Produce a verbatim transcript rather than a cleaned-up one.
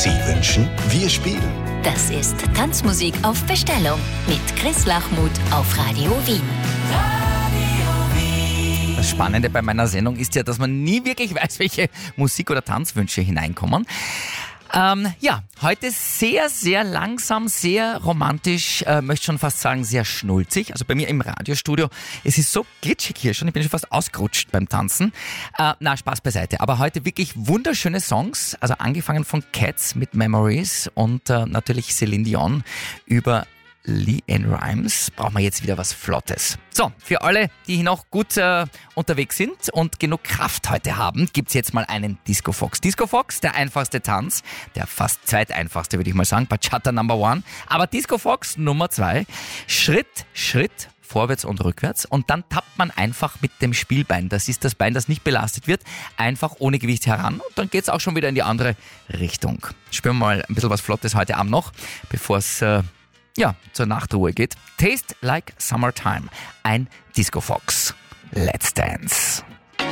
Sie wünschen, wir spielen. Das ist Tanzmusik auf Bestellung mit Chris Lachmuth auf Radio Wien. Das Spannende bei meiner Sendung ist ja, dass man nie wirklich weiß, welche Musik- oder Tanzwünsche hineinkommen. Ähm, ja, heute sehr, sehr langsam, sehr romantisch, äh, möchte schon fast sagen, sehr schnulzig. Also bei mir im Radiostudio, es ist so glitschig hier schon, ich bin schon fast ausgerutscht beim Tanzen. Äh, na, Spaß beiseite. Aber heute wirklich wunderschöne Songs, also angefangen von Cats mit Memories und äh, natürlich Celine Dion über LeAnn Rimes, brauchen wir jetzt wieder was Flottes. So, für alle, die noch gut äh, unterwegs sind und genug Kraft heute haben, gibt's jetzt mal einen Disco Fox. Disco Fox, der einfachste Tanz, der fast zweiteinfachste, würde ich mal sagen, Bachata Number One. Aber Disco Fox Nummer zwei, Schritt, Schritt, vorwärts und rückwärts und dann tappt man einfach mit dem Spielbein. Das ist das Bein, das nicht belastet wird, einfach ohne Gewicht heran und dann geht's auch schon wieder in die andere Richtung. Spüren wir mal ein bisschen was Flottes heute Abend noch, bevor es äh, ja, zur Nachtruhe geht. Taste Like Summertime, ein Disco Fox. Let's Dance.